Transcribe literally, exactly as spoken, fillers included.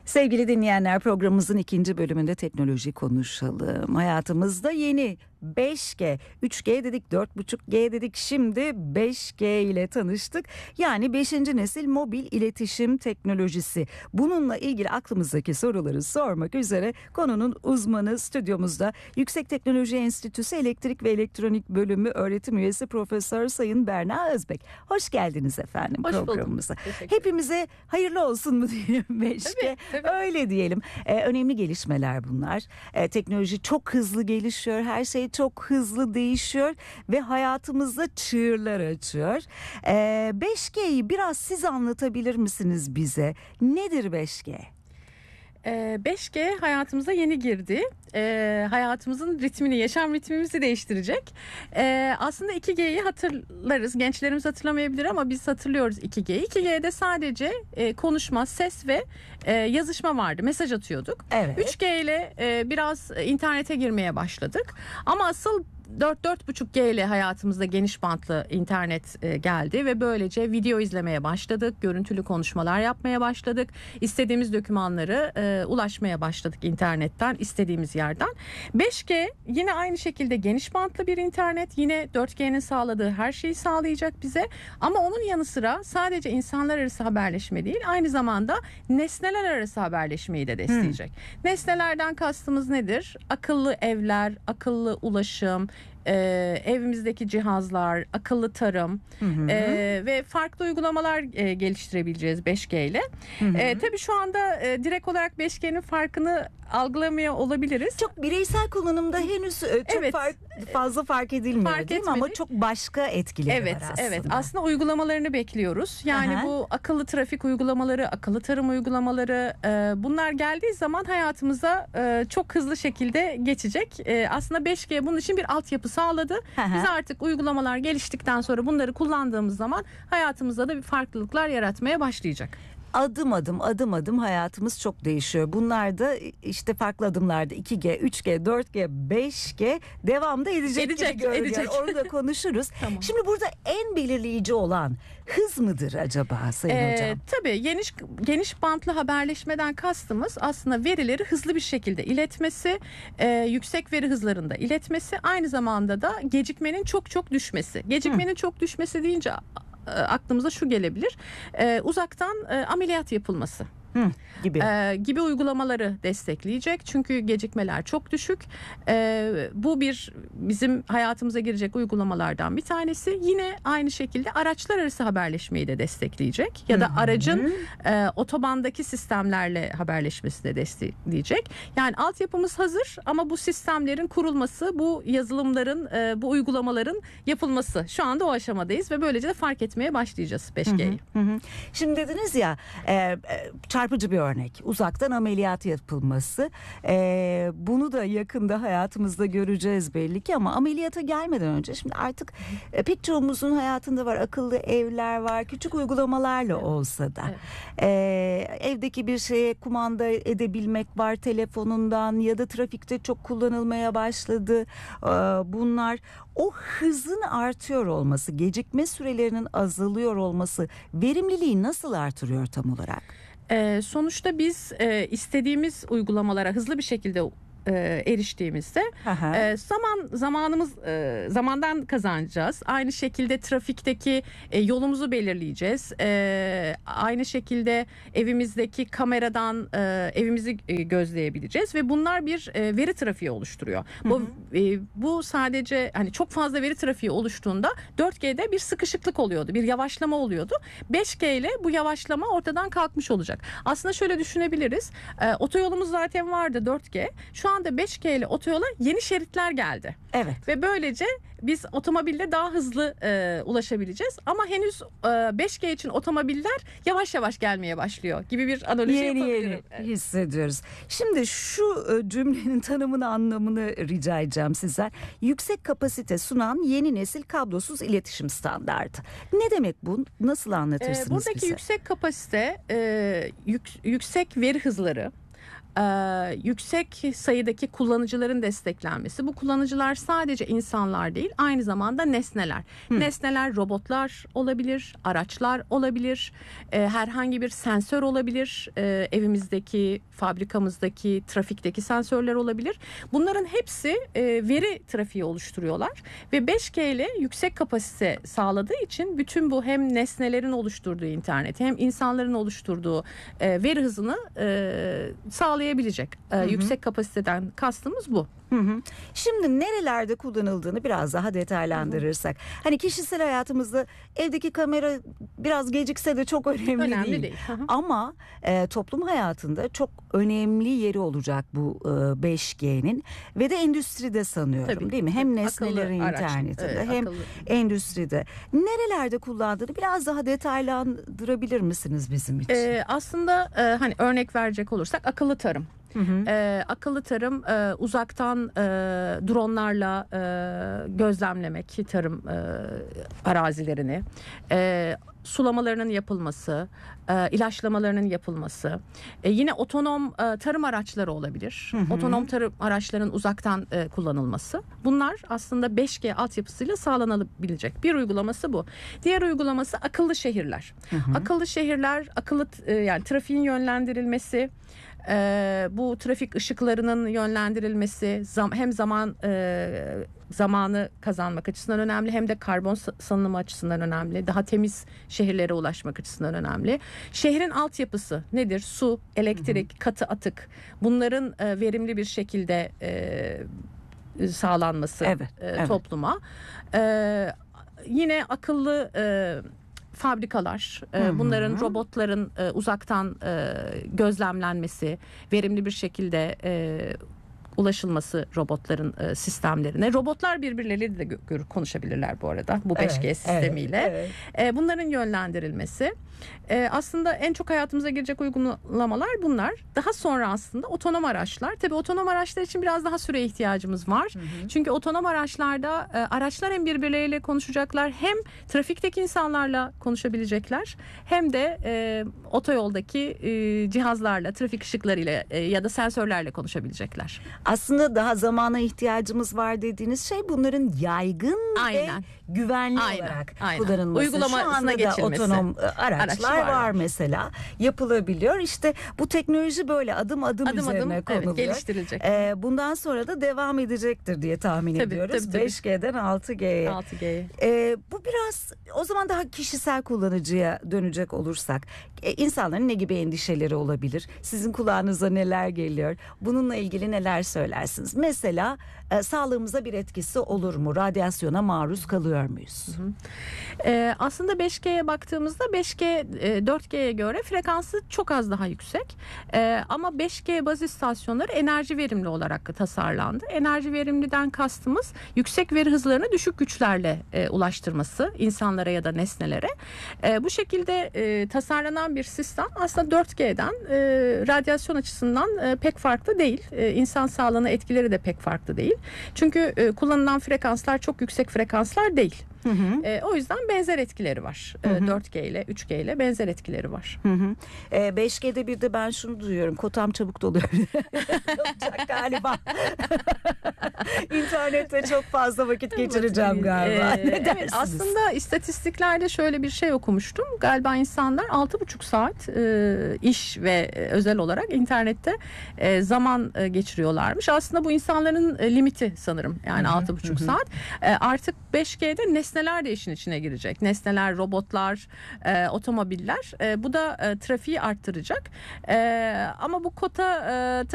Sevgili dinleyenler, programımızın ikinci bölümünde teknoloji konuşalım. Hayatımızda yeni beş G, üç G dedik, dört buçuk G dedik, şimdi beş G ile tanıştık. Yani beşinci nesil mobil iletişim teknolojisi. Bununla ilgili aklımızdaki soruları sormak üzere konunun uzmanı stüdyomuzda Yüksek Teknoloji Enstitüsü Elektrik ve Elektronik Bölümü öğretim üyesi Profesör Sayın Berna Özbek. Hoş geldiniz efendim Hoş programımıza. Hepimize hayırlı olsun mu diyelim beş G? Tabii, tabii. Öyle diyelim. Ee, önemli gelişmeler bunlar. Ee, teknoloji çok hızlı gelişiyor. Her şey çok hızlı değişiyor ve hayatımızda çığırlar açıyor. Ee, beş G'yi biraz siz anlatabilir misiniz bize? Nedir beş G? beş G hayatımıza yeni girdi. Ee, hayatımızın ritmini, yaşam ritmimizi değiştirecek. Ee, aslında iki G'yi hatırlarız. Gençlerimiz hatırlamayabilir ama biz hatırlıyoruz iki G'yi. iki G'de sadece e, konuşma, ses ve e, yazışma vardı. Mesaj atıyorduk. Evet. üç G ile e, biraz internete girmeye başladık. Ama asıl dört dört buçuk G ile hayatımızda geniş bantlı internet e, geldi ve böylece video izlemeye başladık, görüntülü konuşmalar yapmaya başladık, istediğimiz dokümanları e, ulaşmaya başladık internetten, istediğimiz yerden. beş G yine aynı şekilde geniş bantlı bir internet, yine dört G'nin sağladığı her şeyi sağlayacak bize, ama onun yanı sıra sadece insanlar arası haberleşme değil, aynı zamanda nesneler arası haberleşmeyi de destekleyecek. Hmm. Nesnelerden kastımız nedir? Akıllı evler, akıllı ulaşım, Ee, evimizdeki cihazlar, akıllı tarım hı hı. E, ve farklı uygulamalar e, geliştirebileceğiz beş G ile. Hı hı. E, tabii şu anda e, direkt olarak beş G'nin farkını algılamıyor olabiliriz. Çok bireysel kullanımda henüz e, çok evet. fark, fazla fark edilmiyor fark değil mi? Ama çok başka etkileri evet, var aslında. Evet, aslında uygulamalarını bekliyoruz. Yani Aha. bu akıllı trafik uygulamaları, akıllı tarım uygulamaları, e, bunlar geldiği zaman hayatımıza e, çok hızlı şekilde geçecek. E, aslında beş G bunun için bir altyapı sağladı. Aha. Biz artık uygulamalar geliştikten sonra bunları kullandığımız zaman hayatımızda da bir farklılıklar yaratmaya başlayacak. Adım adım adım adım hayatımız çok değişiyor. Bunlar da işte farklı adımlarda iki G, üç G, dört G, beş G devamda edecek, edecek gibi görünüyor. Edecek. Onu da konuşuruz. Tamam. Şimdi burada en belirleyici olan hız mıdır acaba Sayın ee, Hocam? Tabii geniş geniş bantlı haberleşmeden kastımız aslında verileri hızlı bir şekilde iletmesi, e, yüksek veri hızlarında iletmesi, aynı zamanda da gecikmenin çok çok düşmesi. Gecikmenin Hı. çok düşmesi deyince aklımıza şu gelebilir: e, uzaktan e, ameliyat yapılması. Hı, gibi. Ee, gibi uygulamaları destekleyecek. Çünkü gecikmeler çok düşük. Ee, bu bir bizim hayatımıza girecek uygulamalardan bir tanesi. Yine aynı şekilde araçlar arası haberleşmeyi de destekleyecek. Ya da Hı-hı. aracın e, otobandaki sistemlerle haberleşmesini de destekleyecek. Yani altyapımız hazır ama bu sistemlerin kurulması, bu yazılımların, e, bu uygulamaların yapılması, şu anda o aşamadayız ve böylece de fark etmeye başlayacağız beş G'yi. Hı hı. Şimdi dediniz ya e, e, çarpıcı bir örnek. Uzaktan ameliyat yapılması. Ee, bunu da yakında hayatımızda göreceğiz belli ki, ama ameliyata gelmeden önce şimdi artık e, pek çoğumuzun hayatında var. Akıllı evler var. Küçük uygulamalarla evet. olsa da. Evet. Ee, evdeki bir şeye kumanda edebilmek var telefonundan, ya da trafikte çok kullanılmaya başladı. Ee, bunlar o hızın artıyor olması, gecikme sürelerinin azalıyor olması verimliliği nasıl artırıyor tam olarak? Ee, sonuçta biz e, istediğimiz uygulamalara hızlı bir şekilde e, eriştiğimizde e, zaman zamanımız e, zamandan kazanacağız. Aynı şekilde trafikteki e, yolumuzu belirleyeceğiz. E, aynı şekilde evimizdeki kameradan e, evimizi e, gözleyebileceğiz ve bunlar bir e, veri trafiği oluşturuyor. Hı hı. Bu e, bu sadece hani çok fazla veri trafiği oluştuğunda dört G'de bir sıkışıklık oluyordu, bir yavaşlama oluyordu. beş G ile bu yavaşlama ortadan kalkmış olacak. Aslında şöyle düşünebiliriz. E, otoyolumuz zaten vardı dört G. Şu anda beş G ile otoyola yeni şeritler geldi. Evet. Ve böylece biz otomobilde daha hızlı e, ulaşabileceğiz. Ama henüz e, beş G için otomobiller yavaş yavaş gelmeye başlıyor gibi bir analoji yeni yapabilirim. Yeni evet. hissediyoruz. Şimdi şu cümlenin tanımını, anlamını rica edeceğim sizden. Yüksek kapasite sunan yeni nesil kablosuz iletişim standardı. Ne demek bu? Nasıl anlatırsınız e, buradaki bize? Yüksek kapasite, e, yük, yüksek veri hızları, Ee, yüksek sayıdaki kullanıcıların desteklenmesi. Bu kullanıcılar sadece insanlar değil, aynı zamanda nesneler. Hı. Nesneler robotlar olabilir, araçlar olabilir, e, herhangi bir sensör olabilir, e, evimizdeki, fabrikamızdaki, trafikteki sensörler olabilir. Bunların hepsi e, veri trafiği oluşturuyorlar ve beş G ile yüksek kapasite sağladığı için bütün bu hem nesnelerin oluşturduğu internet hem insanların oluşturduğu e, veri hızını e, sağlayabilecek. E, hı hı. Yüksek kapasiteden kastımız bu. Hı hı. Şimdi nerelerde kullanıldığını biraz daha detaylandırırsak. Hı hı. Hani kişisel hayatımızda evdeki kamera biraz gecikse de çok önemli, önemli değil. değil. Hı hı. Ama e, toplum hayatında çok önemli yeri olacak bu e, beş G'nin ve de endüstride sanıyorum. Tabii. Değil mi? Hem nesnelerin akıllı internetinde araç, hem akıllı. endüstride. Nerelerde kullandığını biraz daha detaylandırabilir misiniz bizim için? Ee, aslında e, hani örnek verecek olursak akıllı tarım. Hı hı. E, akıllı tarım e, uzaktan e, dronlarla e, gözlemlemek tarım e, arazilerini, e, sulamalarının yapılması, e, ilaçlamalarının yapılması, e, yine otonom e, tarım araçları olabilir. Hı hı. Otonom tarım araçlarının uzaktan e, kullanılması. Bunlar aslında beş G altyapısıyla sağlanabilecek bir uygulaması bu. Diğer uygulaması akıllı şehirler. Hı hı. Akıllı şehirler, akıllı e, yani trafiğin yönlendirilmesi, Ee, bu trafik ışıklarının yönlendirilmesi zam, hem zaman e, zamanı kazanmak açısından önemli hem de karbon salınımı açısından önemli. Daha temiz şehirlere ulaşmak açısından önemli. Şehrin altyapısı nedir? Su, elektrik, hı hı. katı atık. Bunların e, verimli bir şekilde e, sağlanması evet, e, evet. topluma. E, yine akıllı e, fabrikalar, hı-hı. bunların robotların e, uzaktan e, gözlemlenmesi, verimli bir şekilde e, ulaşılması robotların e, sistemlerine. Robotlar birbirleriyle de gö- konuşabilirler bu arada bu beş G evet, sistemiyle. Evet, evet. E, bunların yönlendirilmesi. E, aslında en çok hayatımıza girecek uygulamalar bunlar. Daha sonra aslında otonom araçlar. Tabii otonom araçlar için biraz daha süre ihtiyacımız var. Hı hı. Çünkü otonom araçlarda e, araçlar hem birbirleriyle konuşacaklar hem trafikteki insanlarla konuşabilecekler hem de e, otoyoldaki e, cihazlarla, trafik ışıklarıyla e, ya da sensörlerle konuşabilecekler. Aslında daha zamana ihtiyacımız var dediğiniz şey bunların yaygın aynen. ve güvenli aynen. olarak aynen. kullanılması. Uygulamasına Şu anda geçilmesi. da otonom araçlar var, var mesela. Yapılabiliyor. İşte bu teknoloji böyle adım adım, adım üzerine adım, konuluyor. Evet, geliştirilecek. Ee, bundan sonra da devam edecektir diye tahmin tabii, ediyoruz. Tabii, tabii. beş G'den altı G'ye. altı G'ye. Ee, bu biraz o zaman daha kişisel kullanıcıya dönecek olursak e, insanların ne gibi endişeleri olabilir? Sizin kulağınıza neler geliyor? Bununla ilgili neler söylersiniz? Mesela e, sağlığımıza bir etkisi olur mu? Radyasyona maruz kalıyor muyuz? Hı hı. Ee, aslında beş G'ye baktığımızda beş G e, dört G'ye göre frekansı çok az daha yüksek. Ee, ama beş G baz istasyonları enerji verimli olarak tasarlandı. Enerji verimliden kastımız yüksek veri hızlarını düşük güçlerle e, ulaştırması insanlara ya da nesnelere. E, bu şekilde e, tasarlanan bir sistem aslında dört G'den e, radyasyon açısından e, pek farklı değil. E, insan sağlığına etkileri de pek farklı değil. Çünkü e, kullanılan frekanslar çok yüksek frekanslar değil. Hı hı. E, o yüzden benzer etkileri var. Hı hı. E, dört G ile üç G ile benzer etkileri var. Hı hı. E, beş G'de bir de ben şunu duyuyorum. Kotam çabuk doluyor. Olacak galiba. İnternette çok fazla vakit geçireceğim galiba. E, ne evet, aslında istatistiklerde şöyle bir şey okumuştum. Galiba insanlar altı buçuk saat e, iş ve özel olarak internette e, zaman e, geçiriyorlarmış. Aslında bu insanların e, limiti sanırım. Yani altı buçuk saat. E, artık beş G'de nesneler de işin içine girecek. Nesneler, robotlar, e, otomobiller. E, bu da e, trafiği arttıracak. E, ama bu kota e,